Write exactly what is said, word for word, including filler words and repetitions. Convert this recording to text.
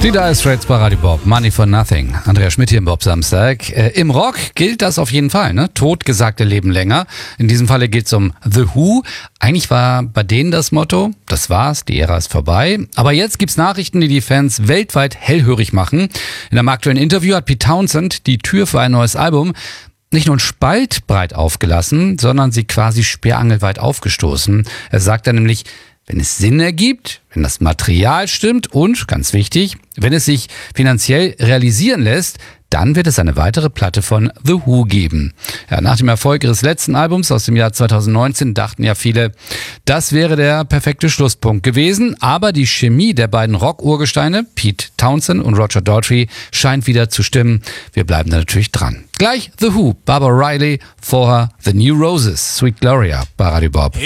Die Dire Straits bei Radio Bob, Money for Nothing. Andreas Schmidt hier im Bob Samstag. Äh, Im Rock gilt das auf jeden Fall, ne? Totgesagte leben länger. In diesem Falle geht es um The Who. Eigentlich war bei denen das Motto, das war's, die Ära ist vorbei. Aber jetzt gibt's Nachrichten, die die Fans weltweit hellhörig machen. In einem aktuellen Interview hat Pete Townshend die Tür für ein neues Album nicht nur einen Spalt breit aufgelassen, sondern sie quasi sperrangelweit aufgestoßen. Er sagt dann nämlich, wenn es Sinn ergibt, wenn das Material stimmt und, ganz wichtig, wenn es sich finanziell realisieren lässt, dann wird es eine weitere Platte von The Who geben. Ja, nach dem Erfolg ihres letzten Albums aus dem Jahr zweitausendneunzehn dachten ja viele, das wäre der perfekte Schlusspunkt gewesen. Aber die Chemie der beiden Rock-Urgesteine, Pete Townshend und Roger Daltrey, scheint wieder zu stimmen. Wir bleiben da natürlich dran. Gleich The Who, Barbara Riley, vorher The New Roses, Sweet Gloria bei Radio Bob.